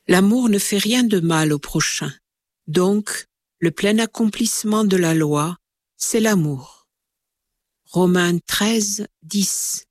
L'amour ne fait rien de mal au prochain. Donc, le plein accomplissement de la loi, c'est l'amour. Romains 13, 10.